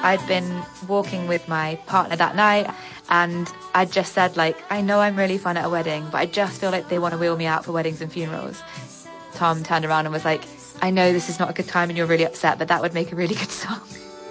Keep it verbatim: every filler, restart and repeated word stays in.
I'd been walking with my partner that night, and I just said, like, I know I'm really fun at a wedding, but I just feel like they want to wheel me out for weddings and funerals. Tom turned around and was like, I know this is not a good time and you're really upset, but that would make a really good song.